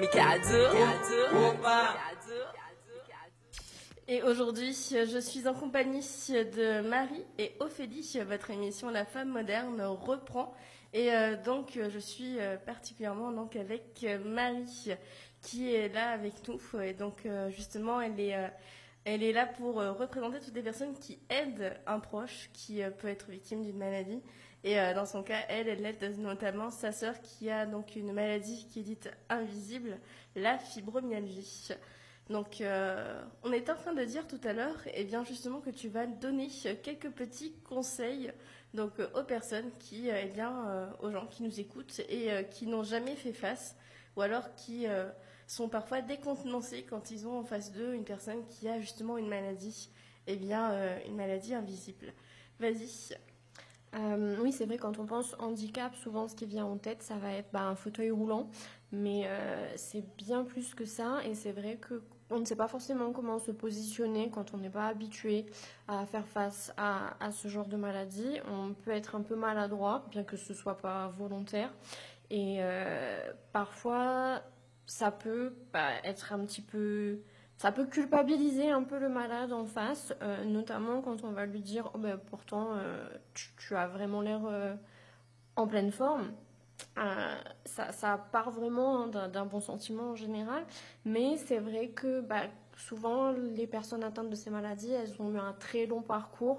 Et aujourd'hui, je suis en compagnie de Marie et Ophélie. Votre émission La Femme Moderne reprend. Et donc, je suis particulièrement donc, avec Marie qui est là avec nous. Et donc, justement, elle est là pour représenter toutes les personnes qui aident un proche qui peut être victime d'une maladie. Et dans son cas, elle aide notamment sa sœur qui a donc une maladie qui est dite invisible, la fibromyalgie. Donc, on était en train de dire tout à l'heure, eh bien justement que tu vas donner quelques petits conseils donc aux personnes qui, eh bien, aux gens qui nous écoutent et qui n'ont jamais fait face, ou alors qui sont parfois décontenancés quand ils ont en face d'eux une personne qui a justement une maladie, eh bien, une maladie invisible. Vas-y. Oui, c'est vrai, quand on pense handicap, souvent ce qui vient en tête, ça va être un fauteuil roulant, mais c'est bien plus que ça, et c'est vrai qu'on ne sait pas forcément comment se positionner quand on n'est pas habitué à faire face à ce genre de maladie. On peut être un peu maladroit, bien que ce ne soit pas volontaire, et parfois ça peut être un petit peu... Ça peut culpabiliser un peu le malade en face, notamment quand on va lui dire oh, pourtant tu as vraiment l'air en pleine forme. Ça part vraiment d'un bon sentiment en général, mais c'est vrai que souvent les personnes atteintes de ces maladies, elles ont eu un très long parcours,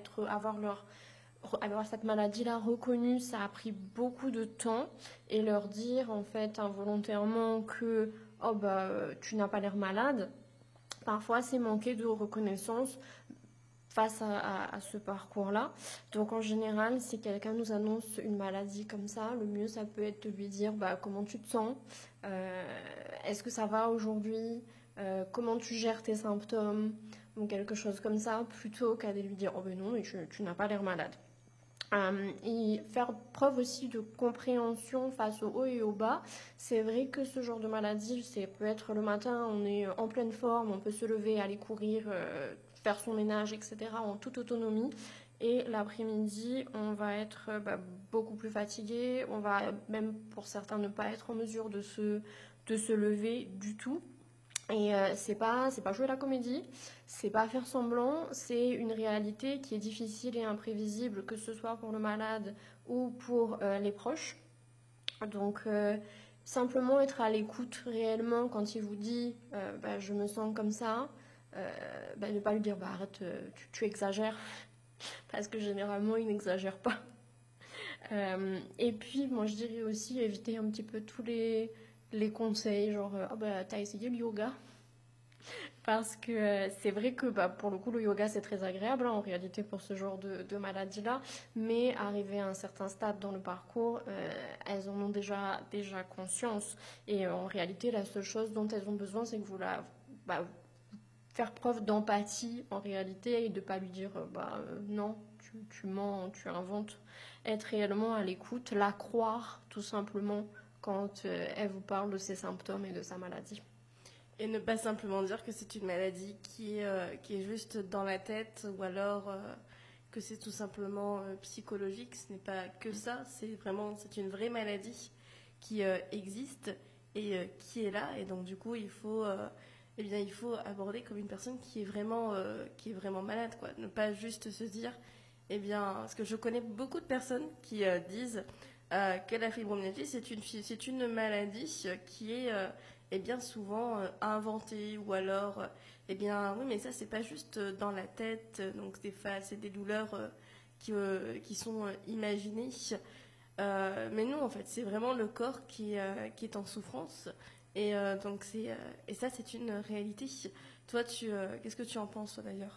avoir cette maladie-là reconnue, ça a pris beaucoup de temps, et leur dire en fait involontairement que oh, tu n'as pas l'air malade. Parfois, c'est manquer de reconnaissance face à ce parcours-là. Donc, en général, si quelqu'un nous annonce une maladie comme ça, le mieux, ça peut être de lui dire comment tu te sens, est-ce que ça va aujourd'hui, comment tu gères tes symptômes, ou quelque chose comme ça, plutôt qu'à lui dire « Oh ben non, mais tu n'as pas l'air malade ». Et faire preuve aussi de compréhension face au haut et au bas. C'est vrai que ce genre de maladie, ça peut être le matin, on est en pleine forme, on peut se lever, aller courir, faire son ménage, etc. en toute autonomie. Et l'après-midi, on va être beaucoup plus fatigué, on va même pour certains ne pas être en mesure de se lever du tout. Et c'est pas jouer la comédie, c'est pas faire semblant, c'est une réalité qui est difficile et imprévisible, que ce soit pour le malade ou pour les proches. Donc simplement être à l'écoute réellement quand il vous dit je me sens comme ça, ne pas lui dire arrête, tu exagères, parce que généralement il n'exagère pas. Et puis moi je dirais aussi éviter un petit peu tous les conseils, genre t'as essayé le yoga, parce que c'est vrai que pour le coup le yoga c'est très agréable en réalité pour ce genre de maladie-là, mais arrivé à un certain stade dans le parcours, elles en ont déjà conscience, et en réalité la seule chose dont elles ont besoin, c'est que vous faire preuve d'empathie en réalité, et de pas lui dire non, tu mens, tu inventes, être réellement à l'écoute, la croire tout simplement quand elle vous parle de ses symptômes et de sa maladie. Et ne pas simplement dire que c'est une maladie qui est juste dans la tête, ou alors que c'est tout simplement psychologique. Ce n'est pas que ça, c'est une vraie maladie qui existe et qui est là. Et donc du coup, il faut aborder comme une personne qui est vraiment malade, quoi. Ne pas juste se dire, parce que je connais beaucoup de personnes qui disent que la fibromyalgie c'est une maladie qui est bien souvent inventée, ou alors oui, mais ça c'est pas juste dans la tête, donc c'est des douleurs qui sont imaginées, mais non, en fait c'est vraiment le corps qui est en souffrance, et donc et ça c'est une réalité. Toi qu'est-ce que tu en penses, toi, d'ailleurs?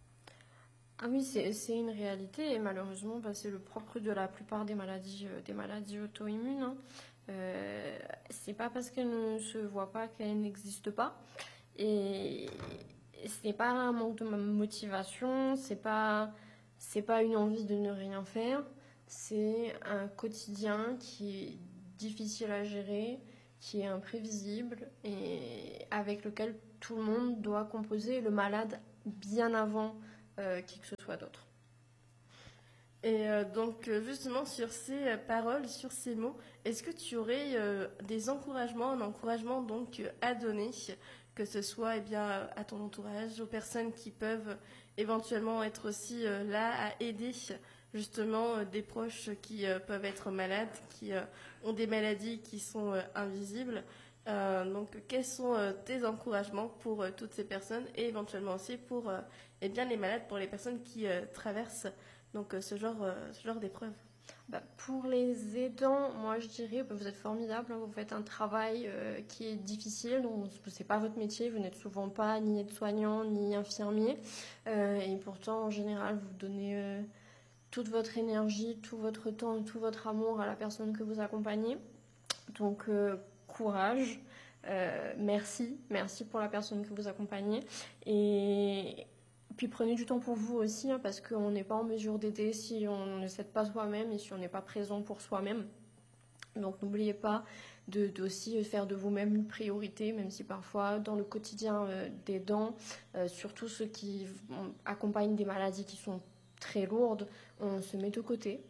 Ah oui, c'est une réalité, et malheureusement, c'est le propre de la plupart des maladies auto-immunes. Hein. C'est pas parce qu'elles ne se voient pas qu'elles n'existent pas. Et c'est pas un manque de motivation, c'est pas une envie de ne rien faire. C'est un quotidien qui est difficile à gérer, qui est imprévisible, et avec lequel tout le monde doit composer, le malade bien avant qui que ce soit d'autre. Et donc, justement, sur ces paroles, sur ces mots, est-ce que tu aurais des encouragements, un encouragement donc à donner, que ce soit bien, à ton entourage, aux personnes qui peuvent éventuellement être aussi là à aider justement des proches qui peuvent être malades, qui ont des maladies qui sont invisibles. Donc, quels sont tes encouragements pour toutes ces personnes et éventuellement aussi pour eh bien, les malades, pour les personnes qui traversent donc ce genre d'épreuve? Pour les aidants, moi je dirais, vous êtes formidables, hein, vous faites un travail qui est difficile, donc c'est pas votre métier, vous n'êtes souvent pas ni aide-soignant ni infirmier, et pourtant en général vous donnez toute votre énergie, tout votre temps et tout votre amour à la personne que vous accompagnez. Donc courage, merci pour la personne que vous accompagnez. Et puis prenez du temps pour vous aussi, hein, parce qu'on n'est pas en mesure d'aider si on ne s'aide pas soi-même et si on n'est pas présent pour soi-même. Donc n'oubliez pas d'aussi faire de vous-même une priorité, même si parfois dans le quotidien des dents, surtout ceux qui accompagnent des maladies qui sont très lourdes, on se met de côté,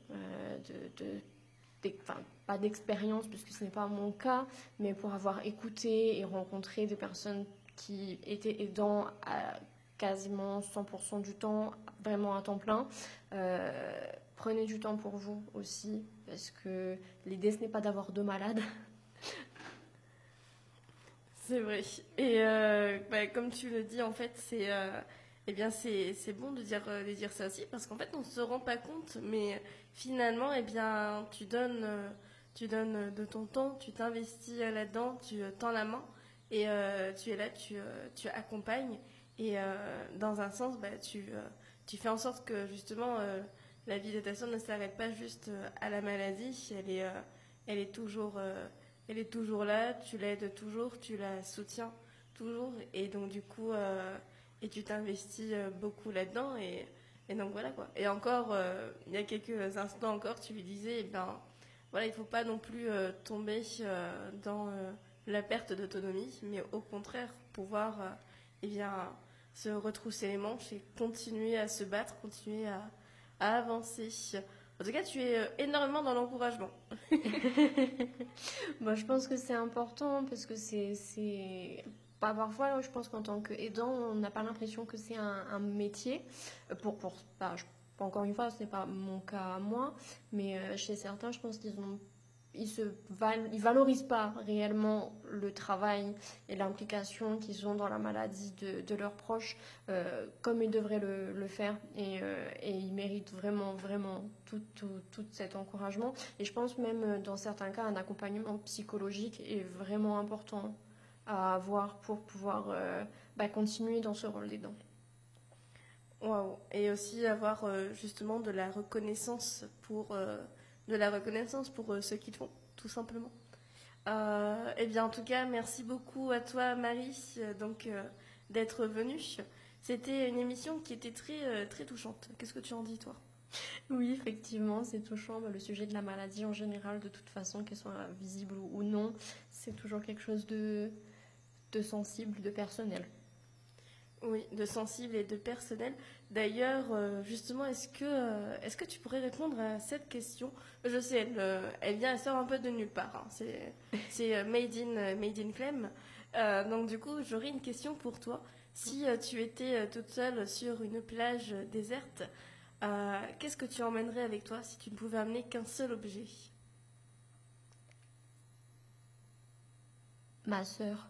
pas d'expérience, puisque ce n'est pas mon cas, mais pour avoir écouté et rencontré des personnes qui étaient aidants à quasiment 100% du temps, vraiment à temps plein. Prenez du temps pour vous aussi, parce que l'idée, ce n'est pas d'avoir deux malades. C'est vrai. Et comme tu le dis, en fait, c'est bon de dire ça aussi, parce qu'en fait, on ne se rend pas compte, mais finalement, tu donnes de ton temps, tu t'investis là-dedans, tu tends la main, et tu es là, tu accompagnes, et dans un sens, tu fais en sorte que justement, la vie de ta soeur ne s'arrête pas juste à la maladie, elle est toujours... elle est toujours là, tu l'aides toujours, tu la soutiens toujours, et donc du coup, et tu t'investis beaucoup là-dedans, et donc voilà quoi. Et encore, il y a quelques instants encore, tu lui disais, eh ben, voilà, il ne faut pas non plus tomber dans la perte d'autonomie, mais au contraire, pouvoir eh bien, se retrousser les manches et continuer à se battre, continuer à avancer. En tout cas, tu es énormément dans l'encouragement. Je pense que c'est important parce que c'est pas parfois. Je pense qu'en tant qu'aidant, on n'a pas l'impression que c'est un métier. Encore une fois, ce n'est pas mon cas à moi, mais chez certains, je pense ils valorisent pas réellement le travail et l'implication qu'ils ont dans la maladie de leurs proches comme ils devraient le faire, et ils méritent vraiment tout cet encouragement. Et je pense même dans certains cas un accompagnement psychologique est vraiment important à avoir pour pouvoir continuer dans ce rôle d'aidant. Waouh. Et aussi avoir justement de la reconnaissance pour ce qu'ils font, tout simplement. Eh bien, en tout cas, merci beaucoup à toi, Marie, d'être venue. C'était une émission qui était très, très touchante. Qu'est-ce que tu en dis, toi? Oui, effectivement, c'est touchant. Le sujet de la maladie en général, de toute façon, qu'elle soit visible ou non, c'est toujours quelque chose de sensible, de personnel. Oui, de sensible et de personnel. D'ailleurs, justement, est-ce que tu pourrais répondre à cette question? Je sais, elle sort un peu de nulle part, hein. C'est made in Clem. Donc du coup, j'aurais une question pour toi. Si tu étais toute seule sur une plage déserte, qu'est-ce que tu emmènerais avec toi si tu ne pouvais amener qu'un seul objet? Ma sœur.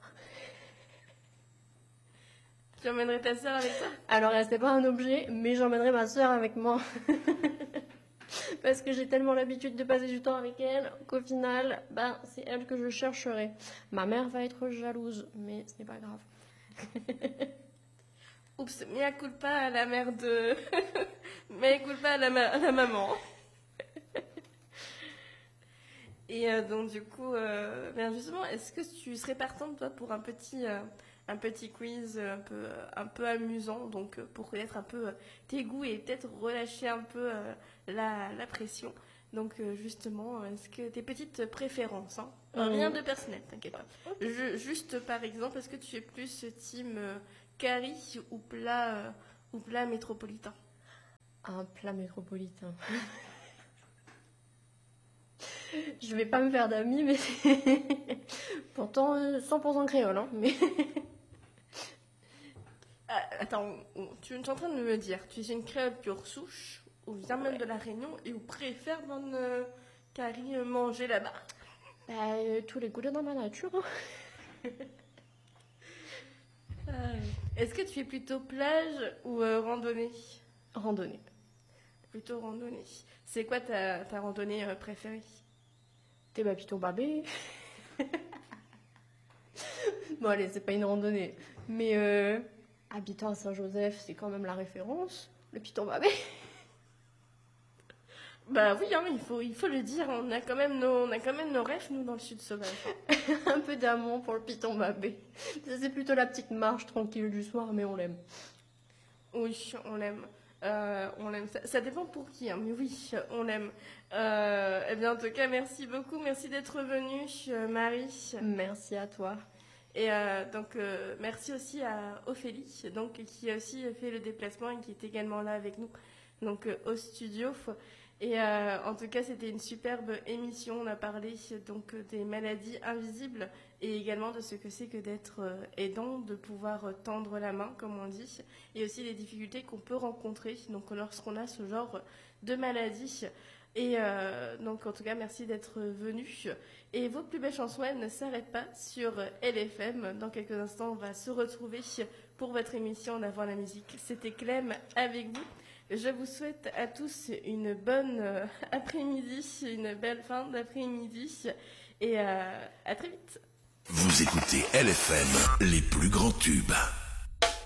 Tu emmènerais ta sœur avec toi? Alors, c'est pas un objet, mais j'emmènerais ma sœur avec moi. Parce que j'ai tellement l'habitude de passer du temps avec elle qu'au final, c'est elle que je chercherai. Ma mère va être jalouse, mais ce n'est pas grave. Oups, mea culpa à la mère de... mea culpa à la maman. Et donc du coup, justement, est-ce que tu serais partante, toi, pour un petit quiz un peu amusant, donc pour connaître un peu tes goûts et peut-être relâcher un peu la pression. Donc justement, est-ce que tes petites préférences, hein, rien de personnel, t'inquiète pas. Juste par exemple, est-ce que tu es plus team curry ou plat métropolitain? Un plat métropolitain. Je vais pas me faire d'amis, mais pourtant 100% créole, hein. Mais Attends, tu es en train de me dire, tu es une créole pure souche, ou vient même de la Réunion, et ou préfère dans Carrie manger là-bas? tous les goûts dans ma nature, hein. Est-ce que tu es plutôt plage ou randonnée? Randonnée. Plutôt randonnée. C'est quoi ta randonnée préférée? T'es ma piton babé. Bon, allez, c'est pas une randonnée. Mais habitant à Saint-Joseph, c'est quand même la référence. Le piton babé. Bah oui, hein, il faut le dire. On a quand même nos rêves, nous, dans le sud sauvage. Un peu d'amour pour le piton babé. Ça, c'est plutôt la petite marche tranquille du soir, mais on l'aime. Oui, on l'aime. On l'aime. Ça dépend pour qui, hein, mais oui, on l'aime. Eh bien, en tout cas, merci beaucoup. Merci d'être venue, Marie. Merci à toi. Et donc, merci aussi à Ophélie, donc, qui a aussi fait le déplacement et qui est également là avec nous, donc, au studio. Et en tout cas, c'était une superbe émission. On a parlé donc des maladies invisibles et également de ce que c'est que d'être aidant, de pouvoir tendre la main, comme on dit, et aussi les difficultés qu'on peut rencontrer donc, lorsqu'on a ce genre de maladie. Et donc, en tout cas, merci d'être venu. Et vos plus belles chansons, elles ne s'arrêtent pas sur LFM. Dans quelques instants, on va se retrouver pour votre émission En avant la musique. C'était Clem avec vous. Je vous souhaite à tous une bonne après-midi, une belle fin d'après-midi et à très vite. Vous écoutez LFM, les plus grands tubes.